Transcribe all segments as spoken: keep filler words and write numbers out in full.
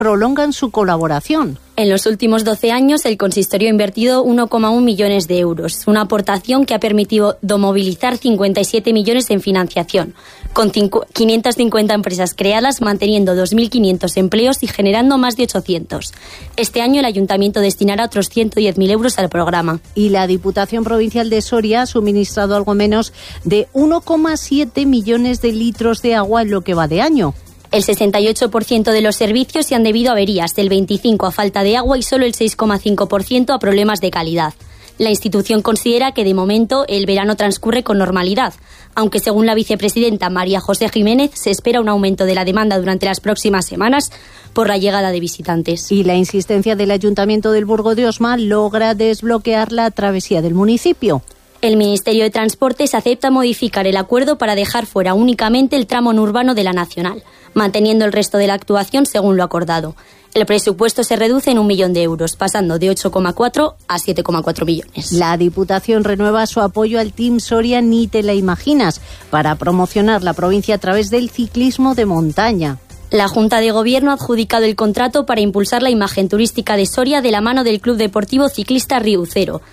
prolongan su colaboración. En los últimos doce años, el consistorio ha invertido uno coma uno millones de euros, una aportación que ha permitido movilizar cincuenta y siete millones en financiación, con quinientas cincuenta empresas creadas, manteniendo dos mil quinientos empleos y generando más de ochocientos. Este año el Ayuntamiento destinará otros ciento diez mil euros al programa. Y la Diputación Provincial de Soria ha suministrado algo menos de uno coma siete millones de litros de agua en lo que va de año. El sesenta y ocho por ciento de los servicios se han debido a averías, el veinticinco por ciento a falta de agua y solo el seis coma cinco por ciento a problemas de calidad. La institución considera que de momento el verano transcurre con normalidad, aunque según la vicepresidenta María José Jiménez se espera un aumento de la demanda durante las próximas semanas por la llegada de visitantes. Y la insistencia del Ayuntamiento del Burgo de Osma logra desbloquear la travesía del municipio. El Ministerio de Transportes acepta modificar el acuerdo para dejar fuera únicamente el tramo no urbano de la Nacional, manteniendo el resto de la actuación según lo acordado. El presupuesto se reduce en un millón de euros, pasando de ocho coma cuatro a siete coma cuatro millones. La Diputación renueva su apoyo al Team Soria Ni te la imaginas, para promocionar la provincia a través del ciclismo de montaña. La Junta de Gobierno ha adjudicado el contrato para impulsar la imagen turística de Soria de la mano del Club Deportivo Ciclista Riucero.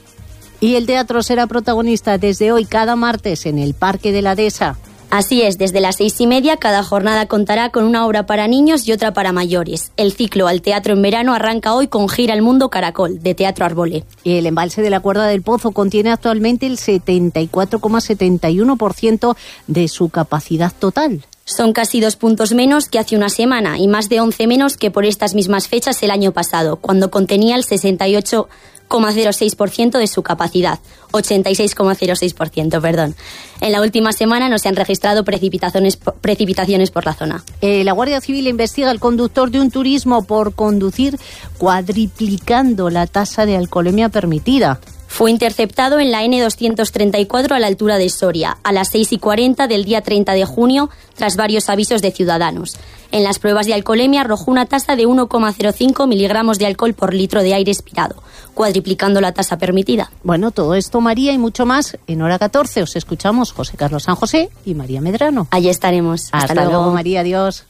Y el teatro será protagonista desde hoy cada martes en el Parque de la Dehesa. Así es, desde las seis y media cada jornada contará con una obra para niños y otra para mayores. El ciclo Al Teatro en Verano arranca hoy con Gira el Mundo Caracol, de Teatro Arbole. Y el embalse de la Cuerda del Pozo contiene actualmente el setenta y cuatro coma setenta y uno por ciento de su capacidad total. Son casi dos puntos menos que hace una semana y más de once menos que por estas mismas fechas el año pasado, cuando contenía el sesenta y ocho coma cero seis por ciento de su capacidad, ochenta y seis coma cero seis por ciento, perdón. En la última semana no se han registrado precipitaciones, precipitaciones por la zona. Eh, la Guardia Civil investiga al conductor de un turismo por conducir cuadriplicando la tasa de alcoholemia permitida. Fue interceptado en la ene doscientos treinta y cuatro a la altura de Soria, a las seis y cuarenta del día treinta de junio, tras varios avisos de ciudadanos. En las pruebas de alcoholemia arrojó una tasa de uno coma cero cinco miligramos de alcohol por litro de aire expirado, cuadriplicando la tasa permitida. Bueno, todo esto, María, y mucho más en Hora catorce. Os escuchamos José Carlos San José y María Medrano. Allí estaremos. Hasta, Hasta luego. luego, María. Adiós.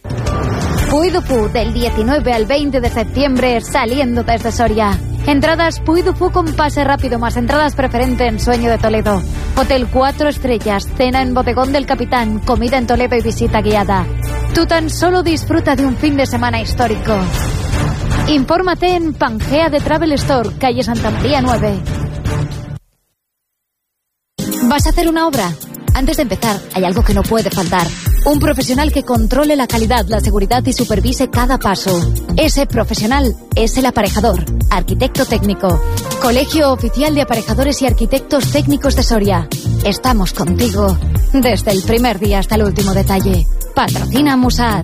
Puy du Fou, del diecinueve al veinte de septiembre, saliendo desde Soria. Entradas Puy du Fou con pase rápido, más entradas preferente en Sueño de Toledo. Hotel cuatro estrellas, cena en Bodegón del Capitán, comida en Toledo y visita guiada. Tú tan solo disfruta de un fin de semana histórico. Infórmate en Pangea de Travel Store, calle Santa María nueve. ¿Vas a hacer una obra? Antes de empezar, hay algo que no puede faltar. Un profesional que controle la calidad, la seguridad y supervise cada paso. Ese profesional es el aparejador, arquitecto técnico. Colegio Oficial de Aparejadores y Arquitectos Técnicos de Soria. Estamos contigo desde el primer día hasta el último detalle. Patrocina Musat.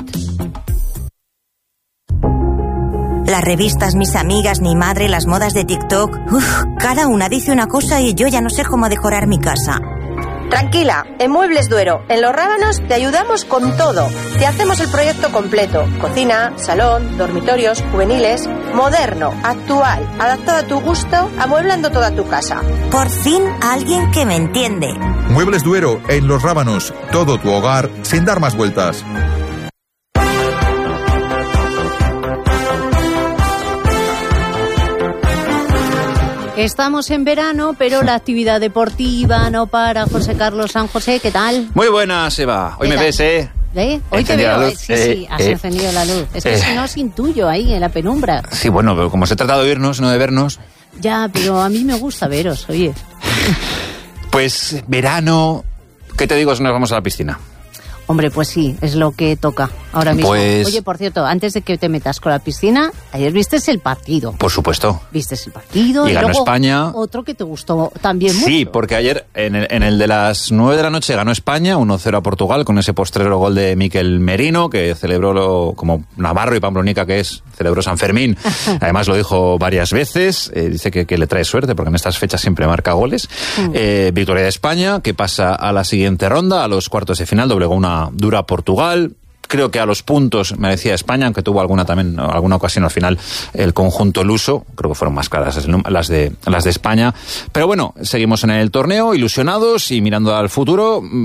Las revistas, mis amigas, mi madre, las modas de TikTok. Uf, cada una dice una cosa y yo ya no sé cómo decorar mi casa. Tranquila, en Muebles Duero, en Los Rábanos te ayudamos con todo. Te hacemos el proyecto completo. Cocina, salón, dormitorios, juveniles, moderno, actual, adaptado a tu gusto, amueblando toda tu casa. Por fin alguien que me entiende. Muebles Duero, en Los Rábanos, todo tu hogar sin dar más vueltas. Estamos en verano, pero la actividad deportiva no para. José Carlos San José, ¿qué tal? Muy buenas, Eva. Hoy me ves, ¿eh? ¿Eh? Hoy te veo, eh, sí, sí, has eh, encendido la luz. Es que eh, si no, os intuyo ahí en la penumbra. Sí, bueno, pero como se trata de oírnos, no de vernos. Ya, pero a mí me gusta veros, oye. Pues verano, ¿qué te digo si nos vamos a la piscina? Hombre, pues sí, es lo que toca ahora mismo. Pues... Oye, por cierto, antes de que te metas con la piscina, ayer vistes el partido. Por supuesto. Vistes el partido. Y, y ganó luego España. Otro que te gustó también mucho. Sí, porque ayer en el, en el de las nueve de la noche ganó España uno cero a Portugal con ese postrero gol de Mikel Merino, que celebró lo, como navarro y pamblonica que es, celebró San Fermín. Además lo dijo varias veces. Eh, dice que, que le trae suerte porque en estas fechas siempre marca goles. Mm. Eh, victoria de España, que pasa a la siguiente ronda, a los cuartos de final, doblegó una dura Portugal. Creo que a los puntos merecía España, aunque tuvo alguna también alguna ocasión al final el conjunto luso. Creo que fueron más claras las de las de España. Pero bueno, seguimos en el torneo, ilusionados y mirando al futuro.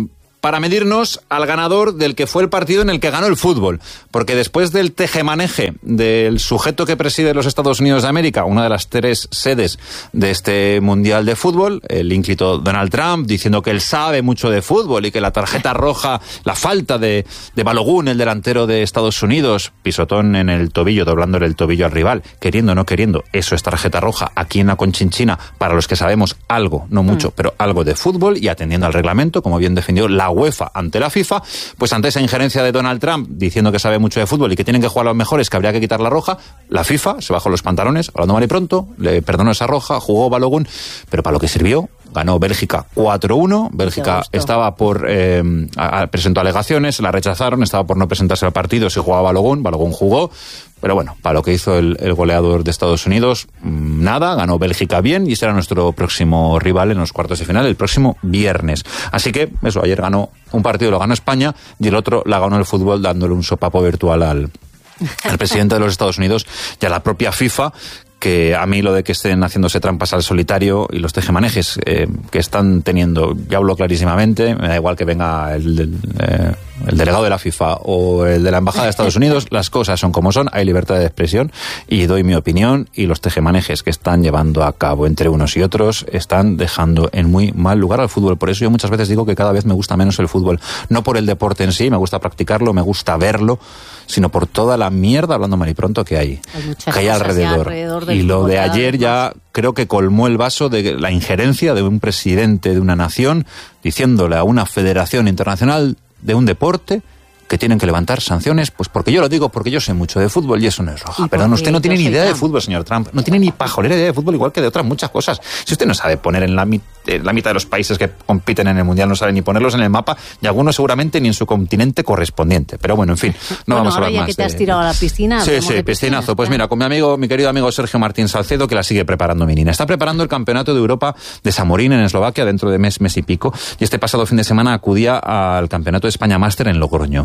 para medirnos al ganador del que fue el partido en el que ganó el fútbol. Porque después del tejemaneje del sujeto que preside los Estados Unidos de América, una de las tres sedes de este Mundial de Fútbol, el ínclito Donald Trump, diciendo que él sabe mucho de fútbol y que la tarjeta roja, la falta de, de Balogun, el delantero de Estados Unidos, pisotón en el tobillo, doblándole el tobillo al rival, queriendo o no queriendo, eso es tarjeta roja, aquí en la Conchinchina, para los que sabemos algo, no mucho, mm. pero algo de fútbol, y atendiendo al reglamento, como bien defendió la UEFA ante la FIFA, pues ante esa injerencia de Donald Trump, diciendo que sabe mucho de fútbol y que tienen que jugar los mejores, que habría que quitar la roja, la FIFA se bajó los pantalones, hablando mal y pronto, le perdonó esa roja, jugó Balogun, pero para lo que sirvió, ganó Bélgica cuatro uno. Bélgica estaba por... Eh, a, a, presentó alegaciones, la rechazaron, estaba por no presentarse al partido si jugaba Balogun. Balogun jugó, pero bueno, para lo que hizo el, el goleador de Estados Unidos, nada, ganó Bélgica bien y será nuestro próximo rival en los cuartos de final el próximo viernes. Así que, eso, ayer ganó un partido, lo ganó España, y el otro la ganó el fútbol dándole un sopapo virtual al, al presidente de los Estados Unidos y a la propia FIFA, que a mí lo de que estén haciéndose trampas al solitario y los tejemanejes eh, que están teniendo, ya hablo clarísimamente, me da igual que venga el, el, eh, el delegado de la FIFA o el de la Embajada de Estados Unidos, las cosas son como son, hay libertad de expresión y doy mi opinión, y los tejemanejes que están llevando a cabo entre unos y otros están dejando en muy mal lugar al fútbol. Por eso yo muchas veces digo que cada vez me gusta menos el fútbol, no por el deporte en sí, me gusta practicarlo, me gusta verlo, sino por toda la mierda, hablando mal y pronto, que hay, hay que hay alrededor. alrededor y lo de ayer ya creo que colmó el vaso de la injerencia de un presidente de una nación diciéndole a una federación internacional de un deporte que tienen que levantar sanciones, pues porque yo lo digo, porque yo sé mucho de fútbol y eso no es roja. Perdón, usted no tiene ni idea de fútbol, señor Trump. No tiene ni pajolera idea de fútbol, igual que de otras muchas cosas. Si usted no sabe poner en la, mit en la mitad de los países que compiten en el Mundial, no sabe ni ponerlos en el mapa, y algunos seguramente ni en su continente correspondiente. Pero bueno, en fin, no bueno, vamos a hablar ya más. Que te de... has tirado a la piscina. Sí, sí, piscinazo. Pues mira, con mi amigo, mi querido amigo Sergio Martín Salcedo, que la sigue preparando mi niña. Está preparando el Campeonato de Europa de Samorín en Eslovaquia dentro de mes, mes y pico. Y este pasado fin de semana acudía al Campeonato de España Máster en Logroño.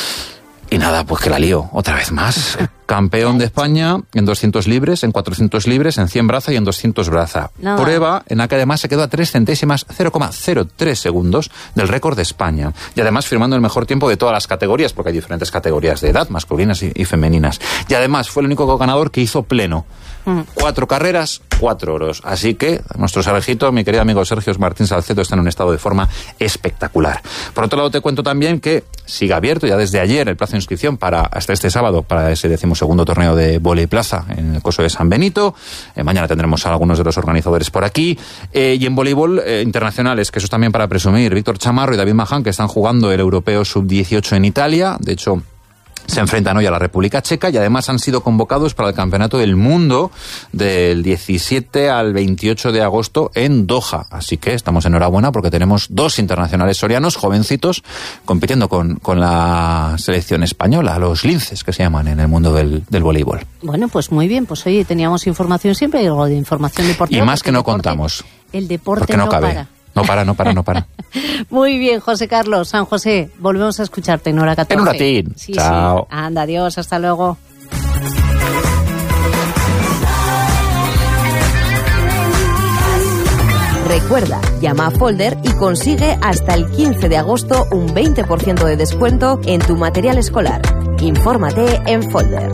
Y nada, pues que la lío, otra vez más. Campeón de España en doscientos libres, en cuatrocientos libres, en cien braza y en doscientos braza. No. Prueba en la que además se quedó a tres centésimas, cero coma cero tres segundos del récord de España. Y además firmando el mejor tiempo de todas las categorías, porque hay diferentes categorías de edad, masculinas y, y femeninas. Y además fue el único ganador que hizo pleno. Mm. Cuatro carreras, cuatro oros. Así que nuestro Sergito, mi querido amigo Sergio Martín Salcedo, está en un estado de forma espectacular. Por otro lado, te cuento también que sigue abierto ya desde ayer el plazo de inscripción para hasta este sábado para ese decimosegundo torneo de vóley plaza en el coso de San Benito. Eh, mañana tendremos a algunos de los organizadores por aquí. Eh, y en voleibol eh, internacionales, que eso es también para presumir, Víctor Chamarro y David Maján, que están jugando el europeo sub dieciocho en Italia. De hecho, se enfrentan hoy a la República Checa y además han sido convocados para el Campeonato del Mundo del diecisiete al veintiocho de agosto en Doha. Así que estamos enhorabuena porque tenemos dos internacionales sorianos, jovencitos, compitiendo con, con la selección española, los linces que se llaman en el mundo del, del voleibol. Bueno, pues muy bien, pues oye, teníamos información siempre, algo de información deportiva. Y más que no deporte, contamos. El deporte porque no, no cabe. para. No para, no para, no para. Muy bien, José Carlos, San José, volvemos a escucharte en hora catorce. En un ratín. Sí, chao. Sí. Anda, adiós, hasta luego. Recuerda, llama a Folder y consigue hasta el quince de agosto un veinte por ciento de descuento en tu material escolar. Infórmate en Folder.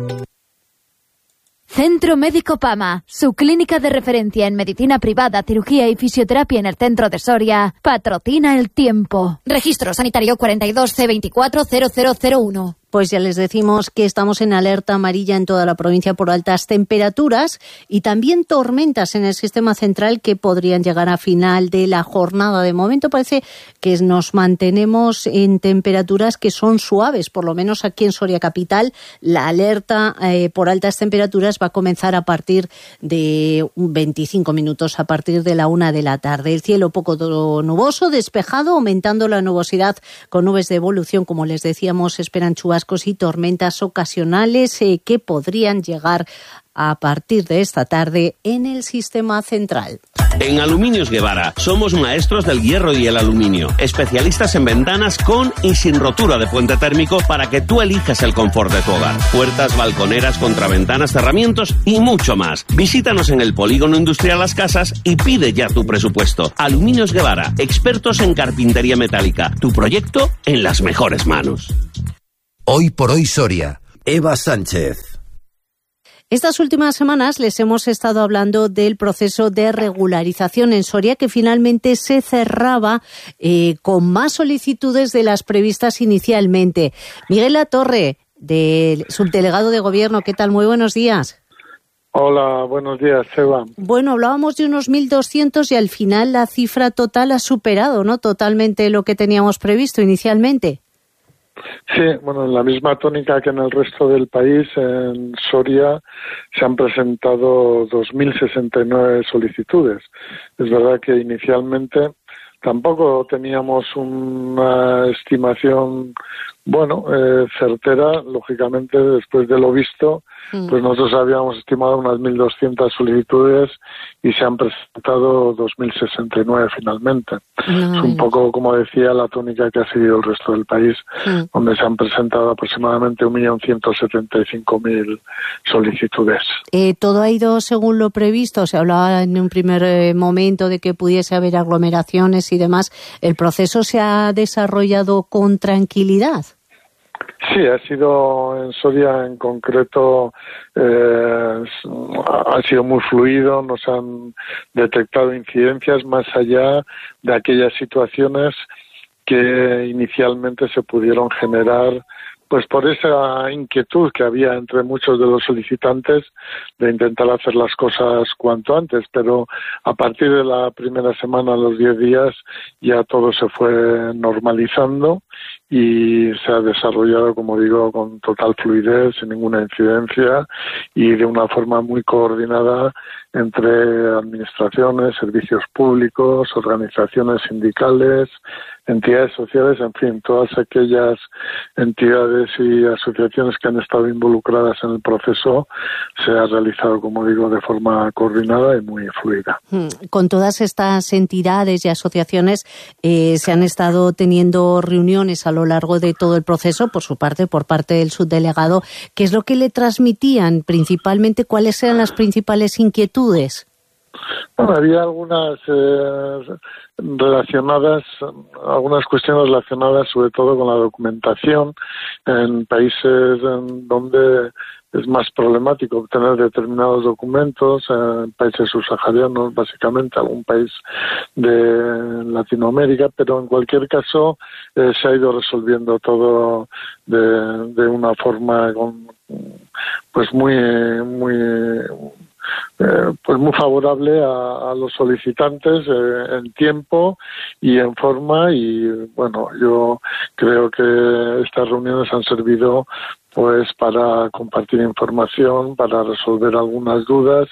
Centro Médico Pama, su clínica de referencia en medicina privada, cirugía y fisioterapia en el centro de Soria, patrocina el tiempo. Registro sanitario cuarenta y dos C veinticuatro cero cero cero uno. Pues ya les decimos que estamos en alerta amarilla en toda la provincia por altas temperaturas y también tormentas en el sistema central que podrían llegar a final de la jornada. De momento parece que nos mantenemos en temperaturas que son suaves, por lo menos aquí en Soria Capital. La alerta eh, por altas temperaturas va a comenzar a partir de veinticinco minutos, a partir de la una de la tarde. El cielo poco nuboso, despejado, aumentando la nubosidad con nubes de evolución, como les decíamos, esperan chubascos chubascos y tormentas ocasionales eh, que podrían llegar a partir de esta tarde en el sistema central. En Aluminios Guevara somos maestros del hierro y el aluminio, especialistas en ventanas con y sin rotura de puente térmico para que tú elijas el confort de tu hogar. Puertas, balconeras, contraventanas, cerramientos y mucho más. Visítanos en el Polígono Industrial Las Casas y pide ya tu presupuesto. Aluminios Guevara, expertos en carpintería metálica. Tu proyecto en las mejores manos. Hoy por hoy Soria. Eva Sánchez. Estas últimas semanas les hemos estado hablando del proceso de regularización en Soria, que finalmente se cerraba eh, con más solicitudes de las previstas inicialmente. Miguel Latorre, del subdelegado de Gobierno, ¿qué tal? Muy buenos días. Hola, buenos días, Eva. Bueno, hablábamos de unos mil doscientos y al final la cifra total ha superado, ¿no?, totalmente lo que teníamos previsto inicialmente. Sí, bueno, en la misma tónica que en el resto del país, en Soria se han presentado dos mil sesenta y nueve solicitudes. Es verdad que inicialmente tampoco teníamos una estimación, bueno, eh, certera. Lógicamente, después de lo visto, mm. pues nosotros habíamos estimado unas mil doscientas solicitudes y se han presentado dos mil sesenta y nueve finalmente. No, es un poco, como decía, la tónica que ha seguido el resto del país, mm. donde se han presentado aproximadamente un millón ciento setenta y cinco mil solicitudes. Eh, ¿Todo ha ido según lo previsto? Se hablaba en un primer eh, momento de que pudiese haber aglomeraciones y demás. ¿El proceso se ha desarrollado con tranquilidad? Sí, ha sido en Soria en concreto, eh, ha sido muy fluido, nos han detectado incidencias más allá de aquellas situaciones que inicialmente se pudieron generar pues por esa inquietud que había entre muchos de los solicitantes de intentar hacer las cosas cuanto antes, pero a partir de la primera semana, los diez días, ya todo se fue normalizando y se ha desarrollado, como digo, con total fluidez, sin ninguna incidencia y de una forma muy coordinada entre administraciones, servicios públicos, organizaciones sindicales, entidades sociales, en fin, todas aquellas entidades y asociaciones que han estado involucradas en el proceso se ha realizado, como digo, de forma coordinada y muy fluida. Con todas estas entidades y asociaciones eh, se han estado teniendo reuniones a lo largo de todo el proceso, por su parte, por parte del subdelegado. ¿Qué es lo que le transmitían principalmente? ¿Cuáles eran las principales inquietudes? Bueno, había algunas eh, relacionadas, algunas cuestiones relacionadas sobre todo con la documentación en países en donde es más problemático obtener determinados documentos, en países subsaharianos, básicamente, algún país de Latinoamérica, pero en cualquier caso eh, se ha ido resolviendo todo de, de una forma con, pues muy, muy Eh, pues muy favorable a, a los solicitantes eh, en tiempo y en forma, y bueno, yo creo que estas reuniones han servido pues para compartir información, para resolver algunas dudas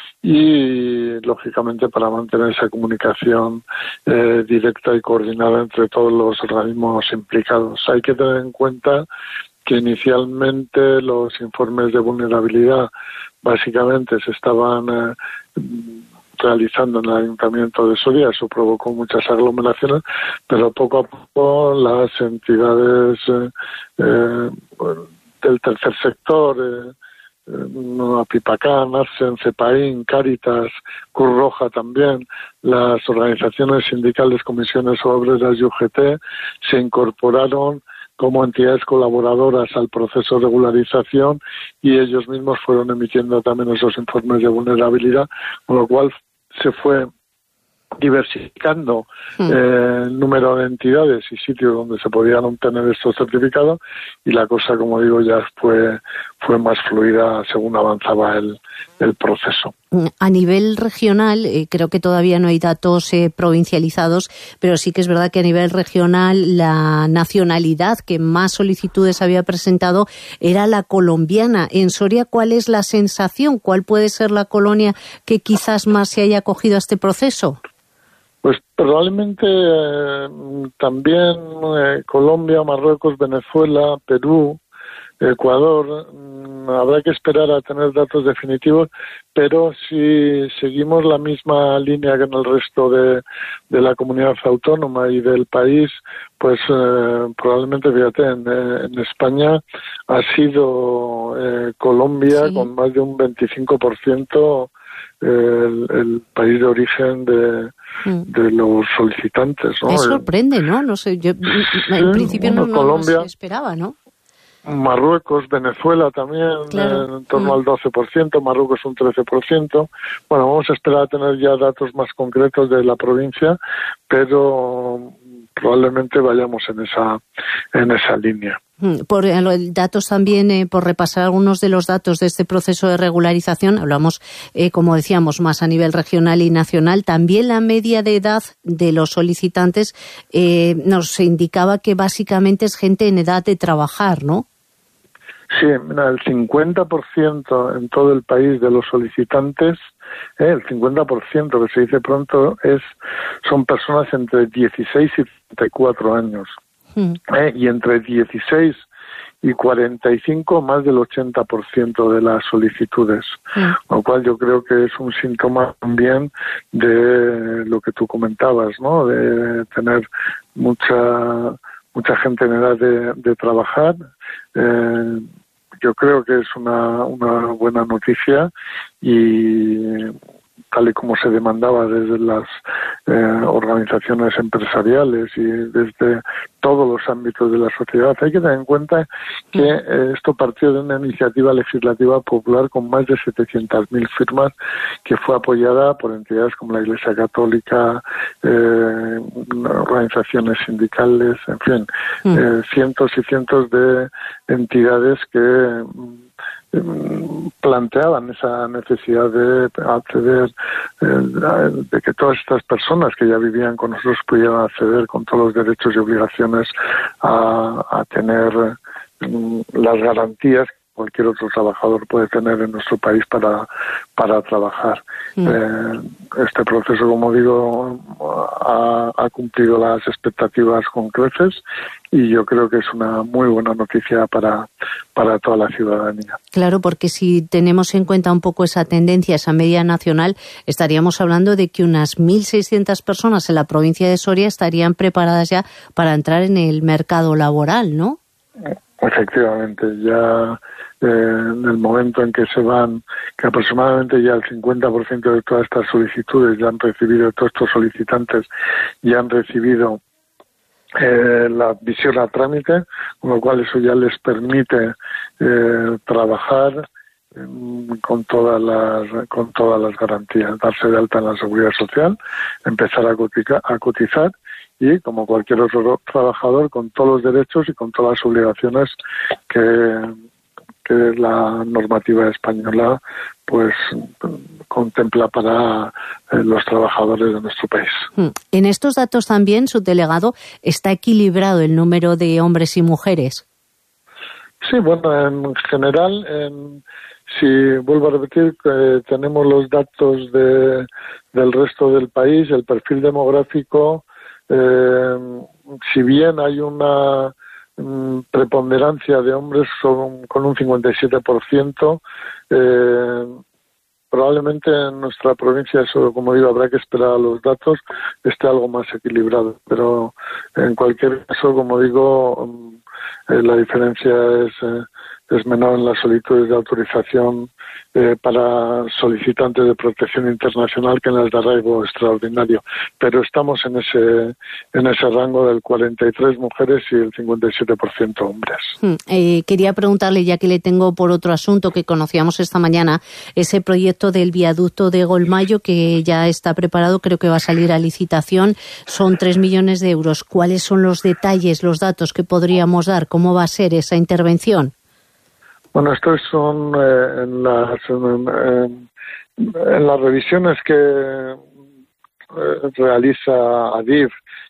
y lógicamente para mantener esa comunicación eh, directa y coordinada entre todos los organismos implicados. Hay que tener en cuenta que inicialmente los informes de vulnerabilidad básicamente se estaban eh, realizando en el Ayuntamiento de Soria. Eso provocó muchas aglomeraciones, pero poco a poco las entidades eh, eh, del tercer sector, eh, eh, Apipacán, Arsen, Cepaín, Cáritas, Cruz Roja también, las organizaciones sindicales, comisiones obreras y U G T se incorporaron como entidades colaboradoras al proceso de regularización y ellos mismos fueron emitiendo también esos informes de vulnerabilidad, con lo cual se fue diversificando mm. eh, el número de entidades y sitios donde se podían obtener estos certificados y la cosa, como digo, ya fue, fue más fluida según avanzaba el, el proceso. A nivel regional, eh, creo que todavía no hay datos eh, provincializados, pero sí que es verdad que a nivel regional la nacionalidad que más solicitudes había presentado era la colombiana. En Soria, ¿cuál es la sensación? ¿Cuál puede ser la colonia que quizás más se haya acogido a este proceso? Pues probablemente eh, también eh, Colombia, Marruecos, Venezuela, Perú, Ecuador, mmm, habrá que esperar a tener datos definitivos, pero si seguimos la misma línea que en el resto de, de la comunidad autónoma y del país, pues eh, probablemente, fíjate, en, en España ha sido eh, Colombia, sí, con más de un veinticinco por ciento el, el país de origen de, mm. de los solicitantes, ¿no? Me sorprende, ¿no? No sé, yo en sí, principio bueno, no, no, Colombia, no se esperaba, ¿no? Marruecos, Venezuela también, claro. eh, en torno mm. al doce por ciento, Marruecos un trece por ciento. Bueno, vamos a esperar a tener ya datos más concretos de la provincia, pero probablemente vayamos en esa en esa línea. Por eh, datos también, eh, por repasar algunos de los datos de este proceso de regularización, hablamos, eh, como decíamos, más a nivel regional y nacional. También la media de edad de los solicitantes eh, nos indicaba que básicamente es gente en edad de trabajar, ¿no? Sí, mira, el cincuenta por ciento en todo el país de los solicitantes, eh, el cincuenta por ciento que se dice pronto, es son personas entre dieciséis y treinta y cuatro años. Eh, y entre dieciséis y cuarenta y cinco más del ochenta por ciento de las solicitudes, mm. lo cual yo creo que es un síntoma también de lo que tú comentabas, ¿no? De tener mucha mucha gente en edad de, de trabajar. Eh, yo creo que es una, una buena noticia y tal y como se demandaba desde las eh, organizaciones empresariales y desde todos los ámbitos de la sociedad. Hay que tener en cuenta que eh, esto partió de una iniciativa legislativa popular con más de setecientas mil firmas que fue apoyada por entidades como la Iglesia Católica, eh, organizaciones sindicales, en fin, mm. eh, cientos y cientos de entidades que planteaban esa necesidad de acceder, eh, de que todas estas personas que ya vivían con nosotros pudieran acceder con todos los derechos y obligaciones a, a tener mm, las garantías que cualquier otro trabajador puede tener en nuestro país para, para trabajar. Mm. Eh, este proceso, como digo, ha, ha cumplido las expectativas con creces y yo creo que es una muy buena noticia para, para toda la ciudadanía. Claro, porque si tenemos en cuenta un poco esa tendencia, esa media nacional, estaríamos hablando de que unas mil seiscientas personas en la provincia de Soria estarían preparadas ya para entrar en el mercado laboral, ¿no? Efectivamente, ya eh, en el momento en que se van, que aproximadamente ya el cincuenta por ciento de todas estas solicitudes ya han recibido, todos estos solicitantes ya han recibido Eh, la admisión a trámite, con lo cual eso ya les permite eh, trabajar eh, con todas las con todas las garantías, darse de alta en la seguridad social, empezar a cotizar, a cotizar y, como cualquier otro trabajador, con todos los derechos y con todas las obligaciones que, que la normativa española pues contempla para eh, los trabajadores de nuestro país. En estos datos también, subdelegado, ¿está equilibrado el número de hombres y mujeres? Sí, bueno, en general, en, si vuelvo a repetir, eh, tenemos los datos de, del resto del país, el perfil demográfico, eh, si bien hay una mm, preponderancia de hombres son, con un cincuenta y siete por ciento, eh, probablemente en nuestra provincia, eso, como digo, habrá que esperar a los datos, esté algo más equilibrado. Pero en cualquier caso, como digo, eh, la diferencia es, eh, es menor en las solicitudes de autorización eh, para solicitantes de protección internacional que en las de arraigo extraordinario. Pero estamos en ese en ese rango del cuarenta y tres mujeres y el cincuenta y siete por ciento hombres. Eh, quería preguntarle, ya que le tengo por otro asunto que conocíamos esta mañana, ese proyecto del viaducto de Golmayo que ya está preparado, creo que va a salir a licitación, son tres millones de euros. ¿Cuáles son los detalles, los datos que podríamos dar? ¿Cómo va a ser esa intervención? Bueno, estos son eh, en, las, en, en las revisiones que eh, realiza Adif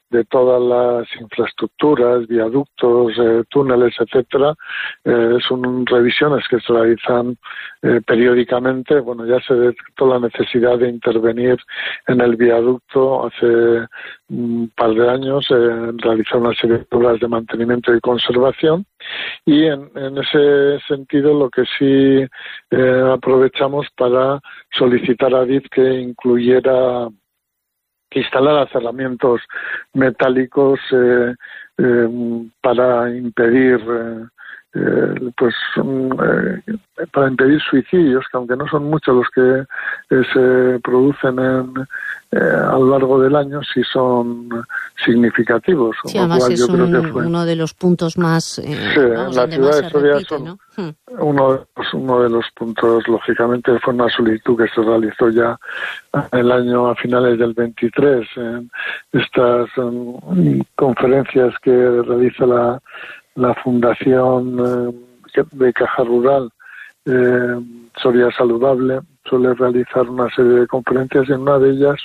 de todas las infraestructuras, viaductos, eh, túneles, etcétera. Eh, son revisiones que se realizan eh, periódicamente. Bueno, ya se detectó la necesidad de intervenir en el viaducto hace un par de años, eh, realizar una serie de obras de mantenimiento y conservación, y en, en ese sentido lo que sí eh, aprovechamos para solicitar a Adif que incluyera que instalara cerramientos metálicos eh, eh, para impedir eh, eh, pues eh, para impedir suicidios, que aunque no son muchos los que eh, se producen en, eh, a lo largo del año, sí son significativos. Sí, además es un, uno de los puntos más eh, sí, vamos, en la ciudad de Soria son ¿no? uno, de los, uno de los puntos, lógicamente, fue una solicitud que se realizó ya en el año a finales del veintitrés, en estas um, conferencias que realiza la, la Fundación eh, de Caja Rural, eh, Soria Saludable, suele realizar una serie de conferencias, y en una de ellas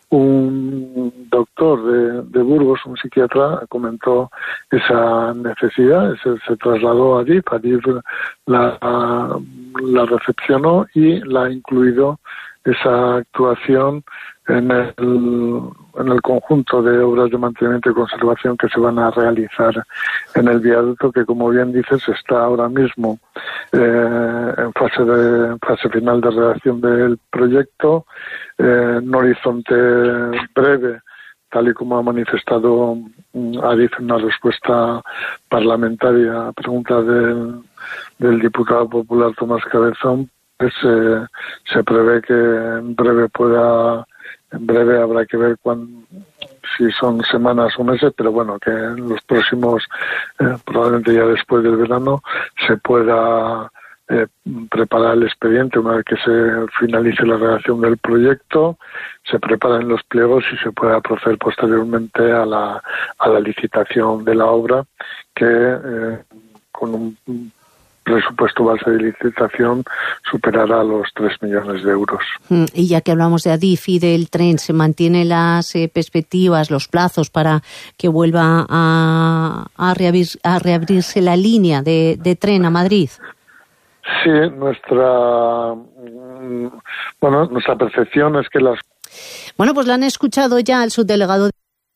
un doctor de, de Burgos, un psiquiatra, comentó esa necesidad, se, se trasladó a Adif, Adif la, la recepcionó y la ha incluido esa actuación en el, en el conjunto de obras de mantenimiento y conservación que se van a realizar en el viaducto, que, como bien dices, está ahora mismo eh, en fase de en fase final de redacción del proyecto, eh, en un horizonte breve, tal y como ha manifestado Adif en una respuesta parlamentaria a preguntas del, del diputado popular Tomás Cabezón. Pues, eh, se prevé que en breve pueda, en breve habrá que ver cuándo, si son semanas o meses, pero bueno, que en los próximos, eh, probablemente ya después del verano, se pueda eh, preparar el expediente. Una vez que se finalice la redacción del proyecto, se preparen los pliegos y se pueda proceder posteriormente a la, a la licitación de la obra, que eh, con un presupuesto base de licitación superará los tres millones de euros. Y ya que hablamos de Adif y del tren, ¿se mantienen las eh, perspectivas, los plazos para que vuelva a, a, reabrir, a reabrirse la línea de, de tren a Madrid? Sí, nuestra bueno, nuestra percepción es que las... Bueno, pues la han escuchado ya el subdelegado.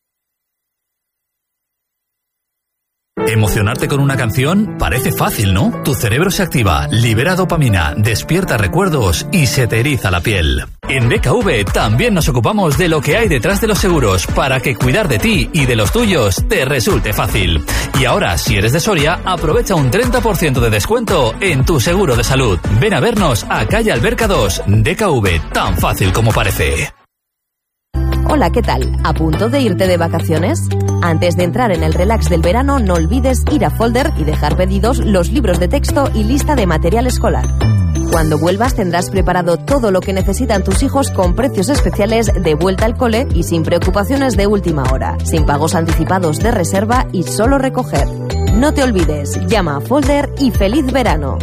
Emocionarte con una canción parece fácil, ¿no? Tu cerebro se activa, libera dopamina, despierta recuerdos y se te eriza la piel. En B K V también nos ocupamos de lo que hay detrás de los seguros para que cuidar de ti y de los tuyos te resulte fácil. Y ahora, si eres de Soria, aprovecha un treinta por ciento de descuento en tu seguro de salud. Ven a vernos a calle Alberca dos, D K V, tan fácil como parece. Hola, ¿qué tal? ¿A punto de irte de vacaciones? Antes de entrar en el relax del verano, no olvides ir a Folder y dejar pedidos los libros de texto y lista de material escolar. Cuando vuelvas tendrás preparado todo lo que necesitan tus hijos con precios especiales de vuelta al cole y sin preocupaciones de última hora, sin pagos anticipados de reserva y solo recoger. No te olvides, llama a Folder y ¡feliz verano!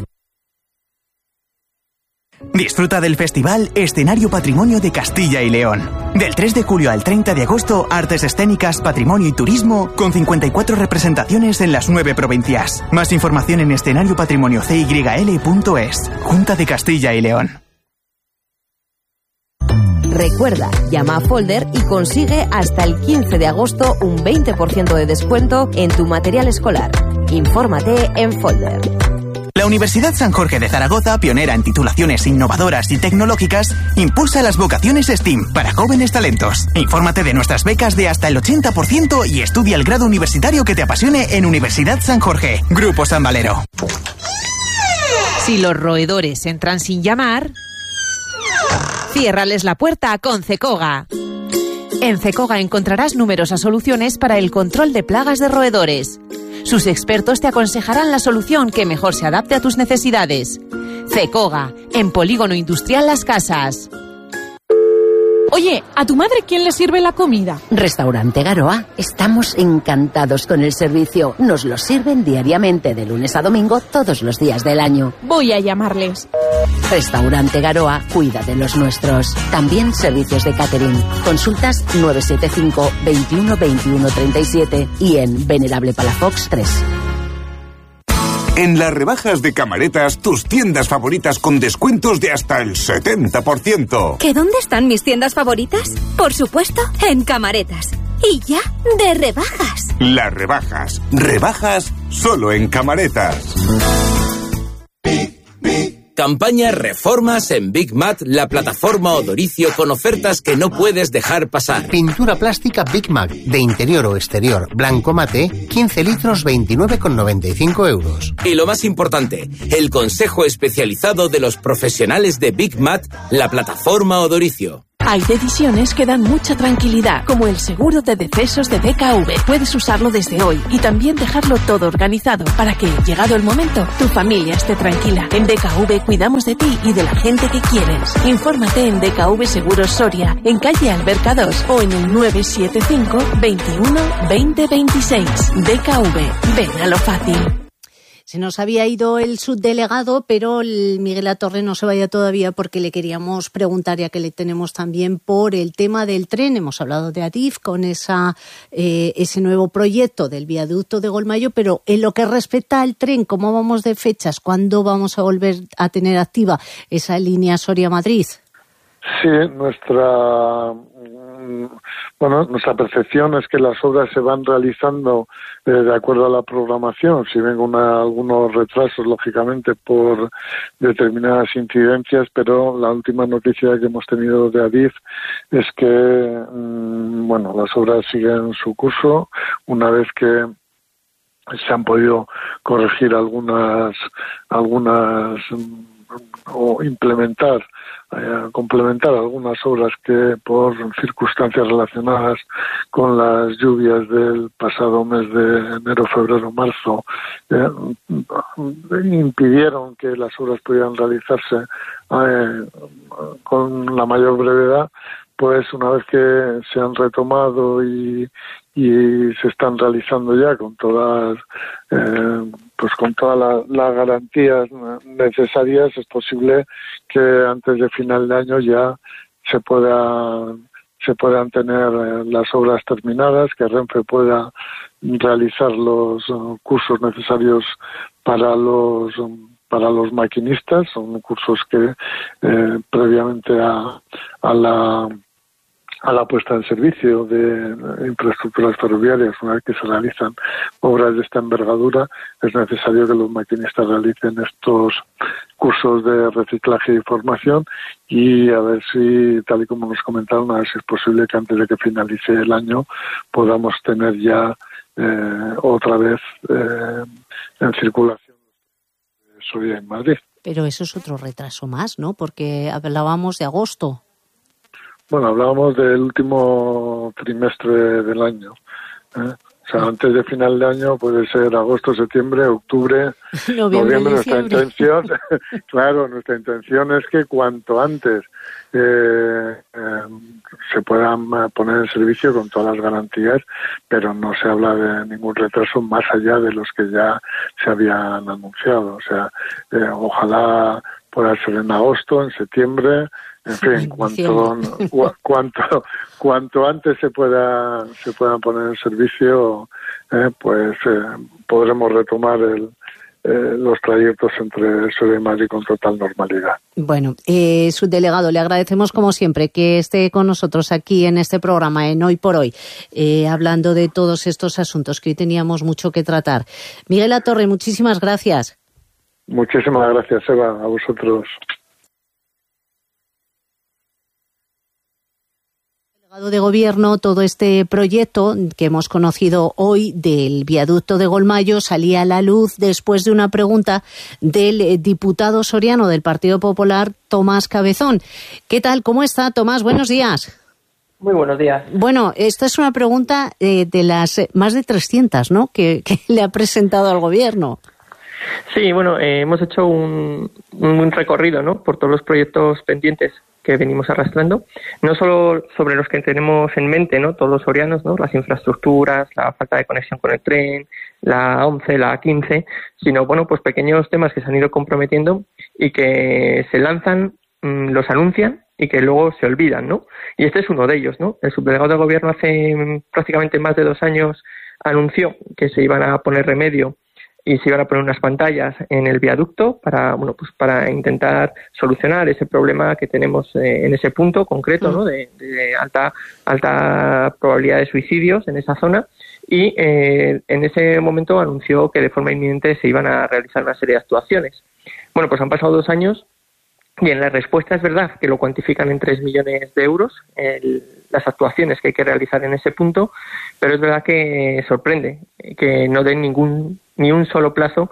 Disfruta del Festival Escenario Patrimonio de Castilla y León. Del tres de julio al treinta de agosto, artes escénicas, patrimonio y turismo, con cincuenta y cuatro representaciones en las nueve provincias. Más información en escenario patrimonio c y l punto es. Junta de Castilla y León. Recuerda, llama a Folder y consigue hasta el quince de agosto un veinte por ciento de descuento en tu material escolar. Infórmate en Folder. La Universidad San Jorge de Zaragoza, pionera en titulaciones innovadoras y tecnológicas, impulsa las vocaciones STEAM para jóvenes talentos. Infórmate de nuestras becas de hasta el ochenta por ciento y estudia el grado universitario que te apasione en Universidad San Jorge. Grupo San Valero. Si los roedores entran sin llamar, ciérrales la puerta con Cecoga. En Cecoga encontrarás numerosas soluciones para el control de plagas de roedores. Sus expertos te aconsejarán la solución que mejor se adapte a tus necesidades. Cecoga, en Polígono Industrial Las Casas. Oye, ¿a tu madre quién le sirve la comida? Restaurante Garoa. Estamos encantados con el servicio. Nos lo sirven diariamente, de lunes a domingo, todos los días del año. Voy a llamarles. Restaurante Garoa cuida de los nuestros. También servicios de catering. Consultas nueve siete cinco, veintiuno, veintiuno, treinta y siete y en Venerable Palafox tres. En las rebajas de Camaretas, tus tiendas favoritas con descuentos de hasta el setenta por ciento. ¿Que dónde están mis tiendas favoritas? Por supuesto, en Camaretas. Y ya, de rebajas. Las rebajas. Rebajas solo en Camaretas. Campaña Reformas en Big Mat, la plataforma Odoricio con ofertas que no puedes dejar pasar. Pintura plástica Big Mat, de interior o exterior, blanco mate, quince litros, veintinueve con noventa y cinco euros. Y lo más importante, el consejo especializado de los profesionales de Big Mat, la plataforma Odoricio. Hay decisiones que dan mucha tranquilidad, como el seguro de decesos de D K V. Puedes usarlo desde hoy y también dejarlo todo organizado para que, llegado el momento, tu familia esté tranquila. En D K V cuidamos de ti y de la gente que quieres. Infórmate en D K V Seguros Soria, en calle Alberca dos o en el nueve siete cinco, veintiuno, veinte, veintiséis. D K V, ven a lo fácil. Se nos había ido el subdelegado, pero el Miguel Latorre no se vaya todavía porque le queríamos preguntar, ya que le tenemos también por el tema del tren. Hemos hablado de Adif con esa eh, ese nuevo proyecto del viaducto de Golmayo, pero en lo que respecta al tren, ¿cómo vamos de fechas? ¿Cuándo vamos a volver a tener activa esa línea Soria-Madrid? Sí, nuestra bueno, nuestra percepción es que las obras se van realizando eh, de acuerdo a la programación. Si ven una, algunos retrasos, lógicamente, por determinadas incidencias, pero la última noticia que hemos tenido de Adif es que, mmm, bueno, las obras siguen su curso. Una vez que se han podido corregir algunas, algunas o implementar, eh, complementar algunas obras que por circunstancias relacionadas con las lluvias del pasado mes de enero, febrero, marzo, eh, impidieron que las obras pudieran realizarse eh, con la mayor brevedad. Pues una vez que se han retomado y, y se están realizando ya con todas eh, pues con todas la, las garantías necesarias, es posible que antes de final de año ya se pueda se puedan tener eh, las obras terminadas, que Renfe pueda realizar los uh, cursos necesarios para los um, para los maquinistas. Son cursos que eh, previamente a, a la a la puesta en servicio de infraestructuras ferroviarias, una vez que se realizan obras de esta envergadura, es necesario que los maquinistas realicen estos cursos de reciclaje y formación, y a ver si, tal y como nos comentaron, a ver si es posible que antes de que finalice el año podamos tener ya eh, otra vez eh, en circulación Soria en Madrid. Pero eso es otro retraso más, ¿no? Porque hablábamos de agosto. Bueno, hablábamos del último trimestre del año, ¿eh? O sea, antes de final de año puede ser agosto, septiembre, octubre, noviembre. noviembre. Nuestra intención, claro, nuestra intención es que cuanto antes eh, eh, se puedan poner en servicio con todas las garantías, pero no se habla de ningún retraso más allá de los que ya se habían anunciado. O sea, eh, ojalá pueda ser en agosto, en septiembre. En fin, cuanto, cuanto, cuanto antes se pueda se puedan poner en servicio, eh, pues eh, podremos retomar el, eh, los trayectos entre Soria y Madrid con total normalidad. Bueno, eh, subdelegado, le agradecemos como siempre que esté con nosotros aquí en este programa, en Hoy por Hoy, eh, hablando de todos estos asuntos que hoy teníamos mucho que tratar. Miguel Latorre, muchísimas gracias. Muchísimas gracias, Eva, a vosotros. De gobierno, todo este proyecto que hemos conocido hoy del viaducto de Golmayo salía a la luz después de una pregunta del diputado soriano del Partido Popular, Tomás Cabezón. ¿Qué tal? ¿Cómo está, Tomás? Buenos días. Muy buenos días. Bueno, esta es una pregunta eh, de las eh, más de trescientas, ¿no?, que, que le ha presentado al gobierno. Sí, bueno, eh, hemos hecho un, un recorrido, ¿no?, por todos los proyectos pendientes que venimos arrastrando, no solo sobre los que tenemos en mente, ¿no?, todos los sorianos, ¿no?, las infraestructuras, la falta de conexión con el tren, la once, la quince, sino, bueno, pues pequeños temas que se han ido comprometiendo y que se lanzan, mmm, los anuncian y que luego se olvidan, ¿no? Y este es uno de ellos, ¿no? El subdelegado de Gobierno hace mmm, prácticamente más de dos años anunció que se iban a poner remedio y se iban a poner unas pantallas en el viaducto para, bueno, pues para intentar solucionar ese problema que tenemos eh, en ese punto concreto, ¿no? De, de alta alta probabilidad de suicidios en esa zona. Y eh, en ese momento anunció que de forma inminente se iban a realizar una serie de actuaciones. Bueno, pues han pasado dos años y en la respuesta es verdad que lo cuantifican en tres millones de euros el, las actuaciones que hay que realizar en ese punto, pero es verdad que sorprende que no den ningún ni un solo plazo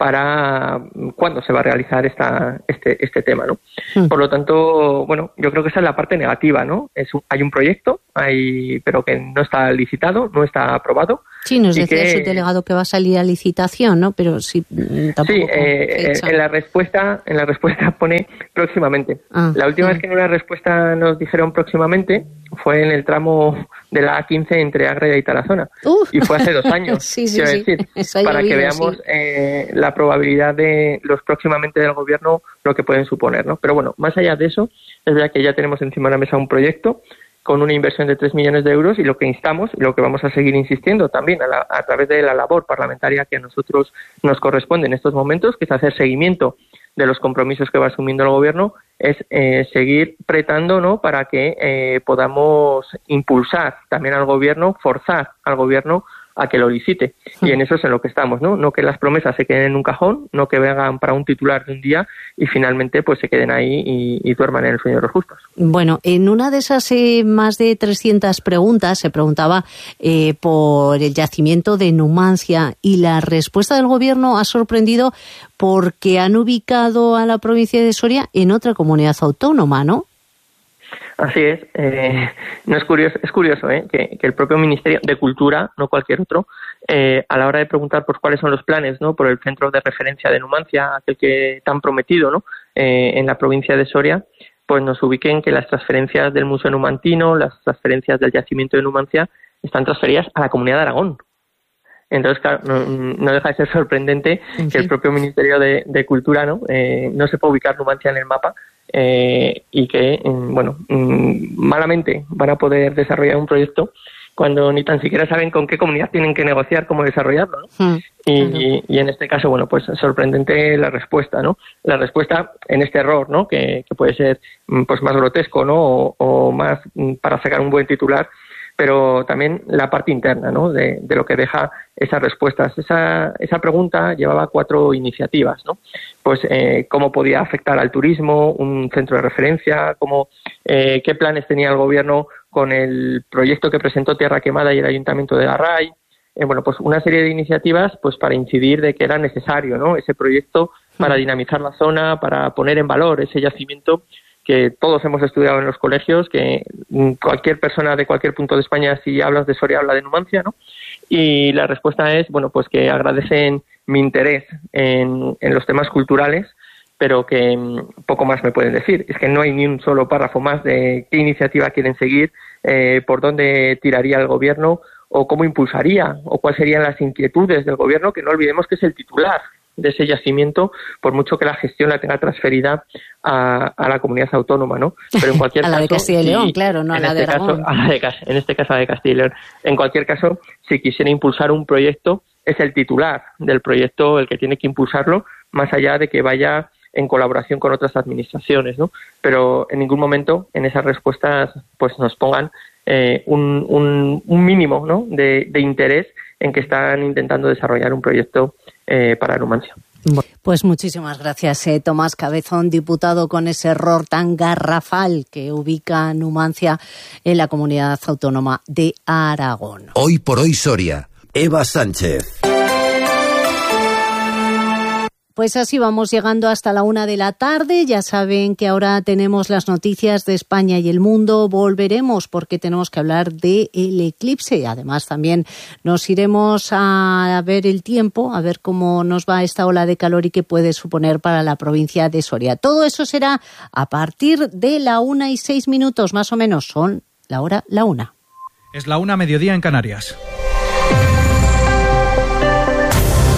para cuándo se va a realizar esta, este, este tema, ¿no? Mm. Por lo tanto, bueno, yo creo que esa es la parte negativa, ¿no? Es un, hay un proyecto, hay, pero que no está licitado, no está aprobado. Sí, nos decía que, el delegado que va a salir a licitación, ¿no? Pero sí, tampoco. Sí, eh, en la respuesta, en la respuesta pone próximamente. Ah, la última ah. vez que en una respuesta nos dijeron próximamente fue en el tramo de la A quince entre Ágreda y Tarazona. Uf. Y fue hace dos años, sí, sí, quiero sí. decir, Eso para llovido, que veamos sí. eh, la probabilidad de los próximamente del gobierno, lo que pueden suponer, ¿no? Pero bueno, más allá de eso, es verdad que ya tenemos encima de la mesa un proyecto con una inversión de tres millones de euros y lo que instamos y lo que vamos a seguir insistiendo también a, la, a través de la labor parlamentaria que a nosotros nos corresponde en estos momentos, que es hacer seguimiento de los compromisos que va asumiendo el gobierno, es eh, seguir pretando, ¿no?, para que eh, podamos impulsar también al gobierno, forzar al gobierno a que lo licite. Y en eso es en lo que estamos, ¿no? No que las promesas se queden en un cajón, no que vengan para un titular de un día y finalmente pues se queden ahí y, y duerman en el sueño de los justos. Bueno, en una de esas eh, más de trescientas preguntas se preguntaba eh, por el yacimiento de Numancia y la respuesta del gobierno ha sorprendido porque han ubicado a la provincia de Soria en otra comunidad autónoma, ¿no? Así es. Eh, no es curioso, es curioso ¿eh? que, que el propio Ministerio de Cultura, no cualquier otro, eh, a la hora de preguntar por cuáles son los planes, ¿no?, por el centro de referencia de Numancia, aquel que tan prometido, ¿no?, eh, en la provincia de Soria, pues nos ubiquen que las transferencias del Museo Numantino, las transferencias del yacimiento de Numancia, están transferidas a la Comunidad de Aragón. Entonces, claro, no, no deja de ser sorprendente sí. que el propio Ministerio de, de Cultura no eh, no sepa ubicar Numancia en el mapa eh, y que, bueno, malamente van a poder desarrollar un proyecto cuando ni tan siquiera saben con qué comunidad tienen que negociar cómo desarrollarlo, ¿no? Sí, y, claro. y, y en este caso, bueno, pues sorprendente la respuesta, ¿no? La respuesta en este error, ¿no?, que, que puede ser pues más grotesco, ¿no?, o, o más para sacar un buen titular, pero también la parte interna, ¿no?, de, de lo que deja esas respuestas. Esa, esa pregunta llevaba cuatro iniciativas, ¿no? Pues eh, cómo podía afectar al turismo, un centro de referencia, cómo, eh, qué planes tenía el gobierno con el proyecto que presentó Tierra Quemada y el Ayuntamiento de Larray. Eh, bueno, pues una serie de iniciativas pues para incidir de que era necesario, ¿no?, ese proyecto para dinamizar la zona, para poner en valor ese yacimiento que todos hemos estudiado en los colegios, que cualquier persona de cualquier punto de España, si hablas de Soria, habla de Numancia, ¿no? Y la respuesta es, bueno, pues que agradecen mi interés en, en los temas culturales, pero que poco más me pueden decir. Es que no hay ni un solo párrafo más de qué iniciativa quieren seguir, eh, por dónde tiraría el gobierno, o cómo impulsaría, o cuáles serían las inquietudes del gobierno, que no olvidemos que es el titular de ese yacimiento, por mucho que la gestión la tenga transferida a, a la comunidad autónoma, ¿no? Pero en cualquier a la caso, de Castilla y León, si, claro, no a la este de Aragón. Caso, a la de, en este caso a la de Castilla y León. En cualquier caso, si quisiera impulsar un proyecto, es el titular del proyecto el que tiene que impulsarlo, más allá de que vaya en colaboración con otras administraciones, ¿no? Pero en ningún momento en esas respuestas pues nos pongan eh, un, un, un mínimo, ¿no?, de, de interés en que están intentando desarrollar un proyecto eh, para Numancia. Pues muchísimas gracias, eh, Tomás Cabezón, diputado con ese error tan garrafal que ubica Numancia en la comunidad autónoma de Aragón. Hoy por hoy Soria, Eva Sánchez. Pues así vamos llegando hasta la una de la tarde. Ya saben que ahora tenemos las noticias de España y el mundo. Volveremos porque tenemos que hablar del eclipse. Además, también nos iremos a ver el tiempo, a ver cómo nos va esta ola de calor y qué puede suponer para la provincia de Soria. Todo eso será a partir de la una y seis minutos, más o menos. Son la hora la una. Es la una, mediodía en Canarias. El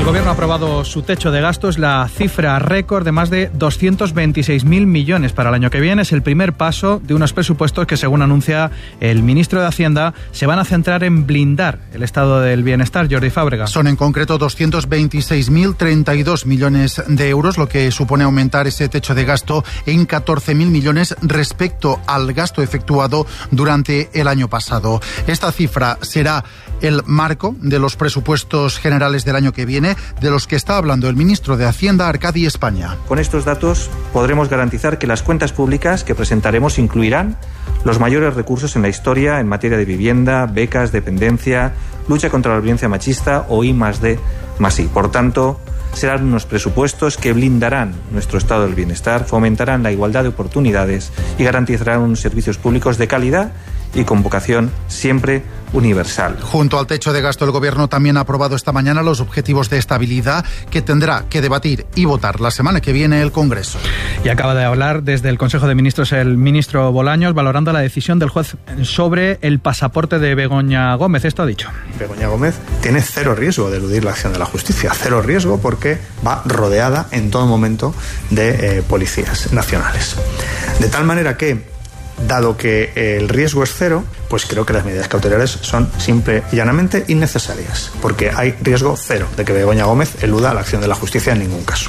Gobierno ha aprobado su techo de gastos, la cifra récord de más de doscientos veintiséis mil millones para el año que viene. Es el primer paso de unos presupuestos que, según anuncia el ministro de Hacienda, se van a centrar en blindar el estado del bienestar. Jordi Fábrega. Son en concreto doscientos veintiséis mil treinta y dos millones de euros, lo que supone aumentar ese techo de gasto en catorce mil millones respecto al gasto efectuado durante el año pasado. Esta cifra será el marco de los presupuestos generales del año que viene, de los que está hablando el ministro de Hacienda, Arcadi España. Con estos datos podremos garantizar que las cuentas públicas que presentaremos incluirán los mayores recursos en la historia en materia de vivienda, becas, dependencia, lucha contra la violencia machista o I más D más I. Por tanto, serán unos presupuestos que blindarán nuestro estado del bienestar, fomentarán la igualdad de oportunidades y garantizarán unos servicios públicos de calidad y con vocación siempre universal. Junto al techo de gasto, el Gobierno también ha aprobado esta mañana los objetivos de estabilidad que tendrá que debatir y votar la semana que viene el Congreso. Y acaba de hablar desde el Consejo de Ministros el ministro Bolaños, valorando la decisión del juez sobre el pasaporte de Begoña Gómez. Esto ha dicho. Begoña Gómez tiene cero riesgo de eludir la acción de la justicia. Cero riesgo porque va rodeada en todo momento de eh, policías nacionales. De tal manera que, dado que el riesgo es cero, pues creo que las medidas cautelares son simple y llanamente innecesarias, porque hay riesgo cero de que Begoña Gómez eluda la acción de la justicia en ningún caso.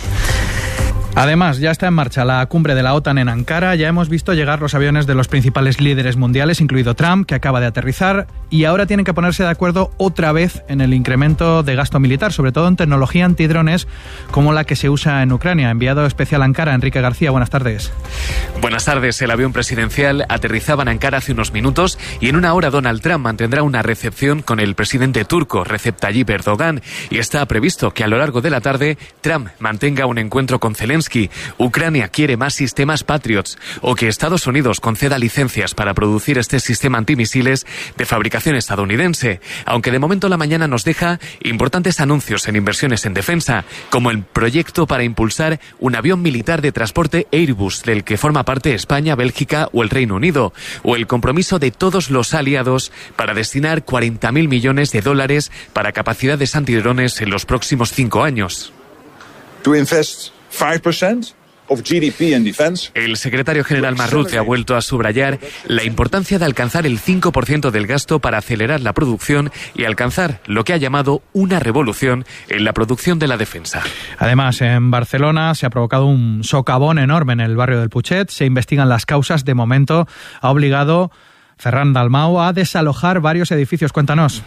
Además, ya está en marcha la cumbre de la OTAN en Ankara. Ya hemos visto llegar los aviones de los principales líderes mundiales, incluido Trump, que acaba de aterrizar, y ahora tienen que ponerse de acuerdo otra vez en el incremento de gasto militar, sobre todo en tecnología antidrones como la que se usa en Ucrania. Enviado especial a Ankara, Enrique García, buenas tardes. Buenas tardes. El avión presidencial aterrizaba en Ankara hace unos minutos y en una hora Donald Trump mantendrá una recepción con el presidente turco Recep Tayyip Erdogan, y está previsto que a lo largo de la tarde Trump mantenga un encuentro con Zelensky. Ucrania quiere más sistemas Patriots, o que Estados Unidos conceda licencias para producir este sistema antimisiles de fabricación estadounidense, aunque de momento la mañana nos deja importantes anuncios en inversiones en defensa, como el proyecto para impulsar un avión militar de transporte Airbus, del que forma parte España, Bélgica o el Reino Unido, o el compromiso de todos los aliados para destinar cuarenta mil millones de dólares para capacidades antidrones en los próximos cinco años. To invest five percent of G D P in defense. El secretario general Marrute ha vuelto a subrayar la importancia de alcanzar el cinco por ciento del gasto para acelerar la producción y alcanzar lo que ha llamado una revolución en la producción de la defensa. Además, en Barcelona se ha provocado un socavón enorme en el barrio del Putxet. Se investigan las causas. De momento ha obligado Ferran Dalmau a desalojar varios edificios. Cuéntanos.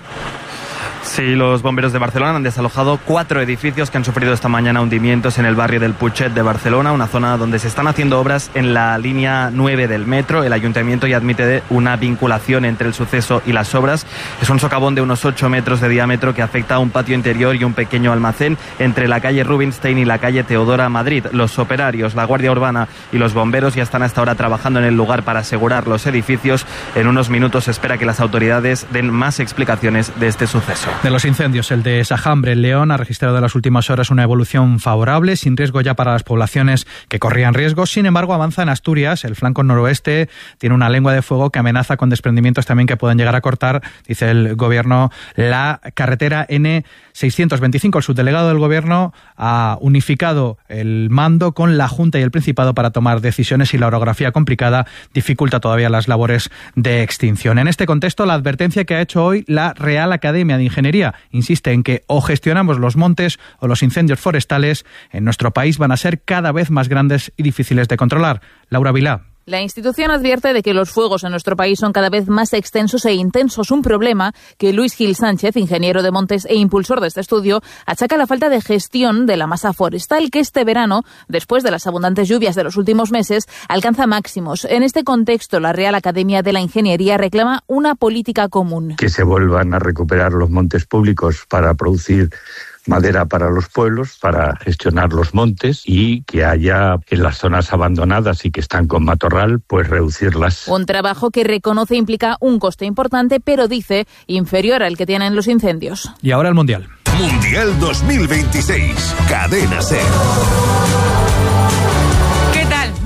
Sí, los bomberos de Barcelona han desalojado cuatro edificios que han sufrido esta mañana hundimientos en el barrio del Putxet de Barcelona, una zona donde se están haciendo obras en la línea nueve del metro. El ayuntamiento ya admite una vinculación entre el suceso y las obras. Es un socavón de unos ocho metros de diámetro que afecta a un patio interior y un pequeño almacén entre la calle Rubinstein y la calle Teodora Madrid. Los operarios, la Guardia Urbana y los bomberos ya están hasta ahora trabajando en el lugar para asegurar los edificios. En unos minutos se espera que las autoridades den más explicaciones de este suceso. De los incendios, el de Sajambre, en León, ha registrado en las últimas horas una evolución favorable, sin riesgo ya para las poblaciones que corrían riesgo. Sin embargo, avanza en Asturias. El flanco noroeste tiene una lengua de fuego que amenaza con desprendimientos también que pueden llegar a cortar, dice el Gobierno, la carretera N seiscientos veinticinco. El subdelegado del Gobierno ha unificado el mando con la Junta y el Principado para tomar decisiones, y la orografía complicada dificulta todavía las labores de extinción. En este contexto, la advertencia que ha hecho hoy la Real Academia de Ingeniería insiste en que o gestionamos los montes o los incendios forestales en nuestro país van a ser cada vez más grandes y difíciles de controlar. Laura Vilá. La institución advierte de que los fuegos en nuestro país son cada vez más extensos e intensos, un problema que Luis Gil Sánchez, ingeniero de montes e impulsor de este estudio, achaca a la falta de gestión de la masa forestal, que este verano, después de las abundantes lluvias de los últimos meses, alcanza máximos. En este contexto, la Real Academia de la Ingeniería reclama una política común. Que se vuelvan a recuperar los montes públicos para producir madera para los pueblos, para gestionar los montes, y que haya en las zonas abandonadas y que están con matorral, pues reducirlas. Un trabajo que reconoce implica un coste importante, pero dice inferior al que tienen los incendios. Y ahora el Mundial. Mundial dos mil veintiséis. Cadena SER. ¿Qué tal? Muy buenas.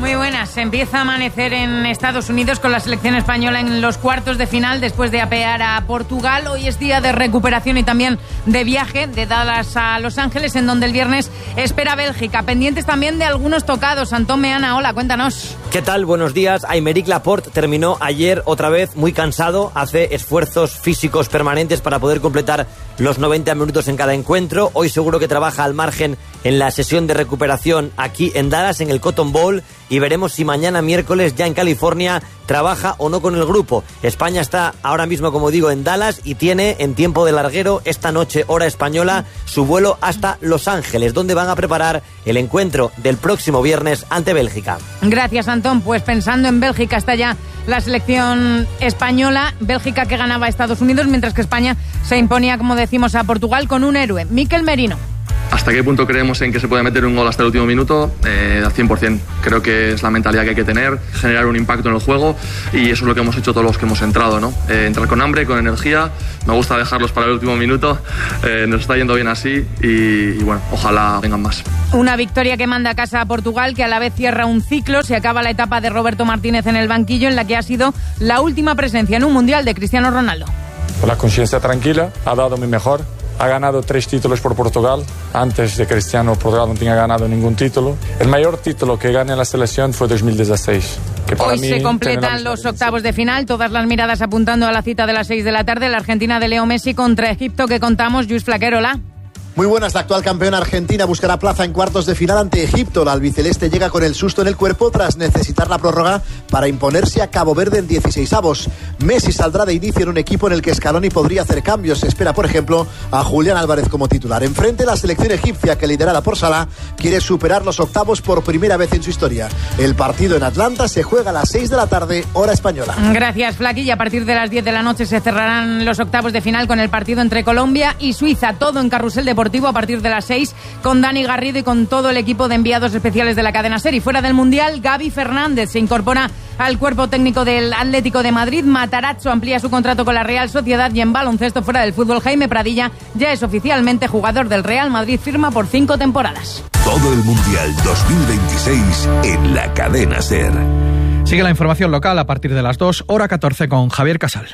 días. Empieza a amanecer en Estados Unidos con la selección española en los cuartos de final después de apear a Portugal. Hoy es día de recuperación y también de viaje de Dallas a Los Ángeles, en donde el viernes espera Bélgica. Pendientes también de algunos tocados. Antón Meana, hola, cuéntanos. ¿Qué tal? Buenos días. Aymeric Laporte terminó ayer otra vez muy cansado. Hace esfuerzos físicos permanentes para poder completar los noventa minutos en cada encuentro. Hoy seguro que trabaja al margen en la sesión de recuperación aquí en Dallas, en el Cotton Bowl, y veremos si mañana miércoles ya en California trabaja o no con el grupo. España está ahora mismo, como digo, en Dallas y tiene en tiempo de larguero esta noche, hora española, su vuelo hasta Los Ángeles, donde van a preparar el encuentro del próximo viernes ante Bélgica. Gracias, Antón. Pues pensando en Bélgica está ya la selección española. Bélgica que ganaba a Estados Unidos, mientras que España se imponía, como decimos, a Portugal con un héroe, Mikel Merino. ¿Hasta qué punto creemos en que se puede meter un gol hasta el último minuto? Eh, al cien por ciento. Creo que es la mentalidad que hay que tener, generar un impacto en el juego, y eso es lo que hemos hecho todos los que hemos entrado, ¿no? Eh, entrar con hambre, con energía. Me gusta dejarlos para el último minuto. Eh, nos está yendo bien así y, y bueno, ojalá vengan más. Una victoria que manda a casa a Portugal, que a la vez cierra un ciclo. Se acaba la etapa de Roberto Martínez en el banquillo, en la que ha sido la última presencia en un mundial de Cristiano Ronaldo. Con la conciencia tranquila, ha dado mi mejor. Ha ganado tres títulos por Portugal. Antes de Cristiano, Portugal no tenía ganado ningún título. El mayor título que gané en la selección fue dos mil dieciséis. Que para Hoy mí se completan los octavos de final, todas las miradas apuntando a la cita de las seis de la tarde, la Argentina de Leo Messi contra Egipto, que contamos. Luis Flaquerola. Muy buenas, la actual campeona argentina buscará plaza en cuartos de final ante Egipto. La albiceleste llega con el susto en el cuerpo tras necesitar la prórroga para imponerse a Cabo Verde en dieciseisavos. Messi saldrá de inicio en un equipo en el que Scaloni podría hacer cambios. Se espera, por ejemplo, a Julián Álvarez como titular. Enfrente, la selección egipcia, que liderada por Salah, quiere superar los octavos por primera vez en su historia. El partido en Atlanta se juega a las seis de la tarde, hora española. Gracias, Flaqui. A partir de las diez de la noche se cerrarán los octavos de final con el partido entre Colombia y Suiza. Todo en Carrusel Deportivo a partir de las seis, con Dani Garrido y con todo el equipo de enviados especiales de la cadena SER. Y fuera del Mundial, Gaby Fernández se incorpora al cuerpo técnico del Atlético de Madrid. Matarazzo amplía su contrato con la Real Sociedad, y en baloncesto fuera del fútbol, Jaime Pradilla ya es oficialmente jugador del Real Madrid, firma por cinco temporadas. Todo el Mundial dos mil veintiséis en la cadena SER. Sigue la información local a partir de las dos, hora catorce, con Javier Casal.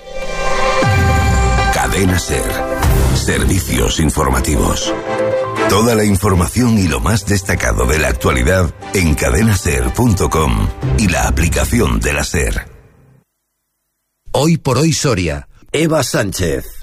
Cadena SER. Servicios informativos. Toda la información y lo más destacado de la actualidad en cadena ser punto com y la aplicación de la SER. Hoy por hoy Soria. Eva Sánchez.